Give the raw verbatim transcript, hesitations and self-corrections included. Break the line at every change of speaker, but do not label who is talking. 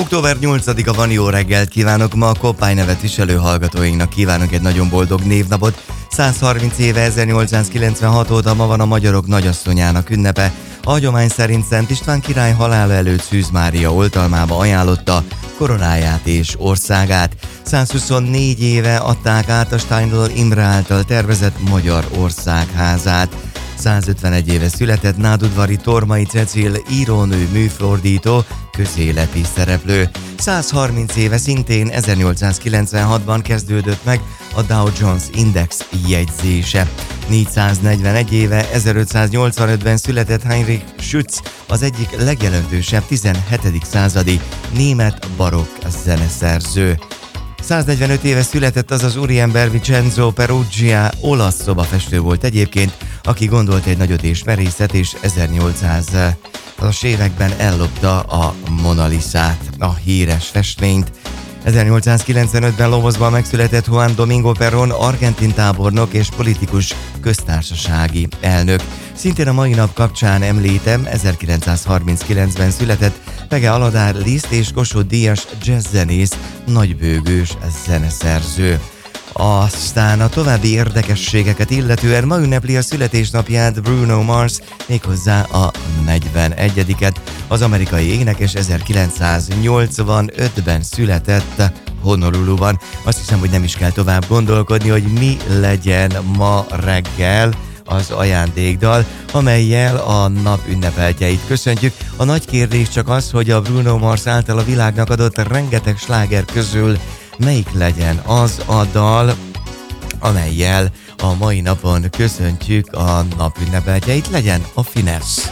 október nyolcadika van, jó reggelt kívánok! Ma a Koppány nevet viselő hallgatóinknak kívánok egy nagyon boldog névnapot. száz harminc éve, ezernyolcszázkilencvenhat óta ma van a magyarok nagyasszonyának ünnepe. A hagyomány szerint Szent István király halála előtt Szűz Mária oltalmába ajánlotta koronáját és országát. százhuszonnégy éve adták át a Steindl Imre által tervezett Magyar Országházát. százötvenegy éve született nádudvari Tormai Cecil, írónő, műfordító, közéleti szereplő. száz harminc éve, szintén ezernyolcszázkilencvenhatban kezdődött meg a Dow Jones Index jegyzése. négyszáznegyvenegy éve, ezerötszáznyolcvanötben született Heinrich Schütz, az egyik legjelentősebb tizenhetedik századi német barokk zeneszerző. száznegyvenöt éve született az az úriember, Vincenzo Perugia, olasz szobafestő volt egyébként, aki gondolt egy nagyot és merészet, és ezernyolcszázas években ellopta a Mona Lisát, a híres festményt. ezernyolcszázkilencvenötben Lobosban megszületett Juan Domingo Perón, argentin tábornok és politikus köztársasági elnök. Szintén a mai nap kapcsán említem, ezerkilencszázharminckilencben született Pege Aladár Liszt és Kossuth Díjas jazzzenész, nagybőgős zeneszerző. Aztán a további érdekességeket illetően ma ünnepli a születésnapját Bruno Mars, méghozzá a negyvenegyediket Az amerikai énekes ezerkilencszáznyolcvanötben született Honoluluban. Azt hiszem, hogy nem is kell tovább gondolkodni, hogy mi legyen ma reggel az ajándékdal, amellyel a nap ünnepeltjeit köszöntjük. A nagy kérdés csak az, hogy a Bruno Mars által a világnak adott rengeteg sláger közül melyik legyen az a dal, amellyel a mai napon köszöntjük a nap ünnepeltjeit, legyen a Finesse.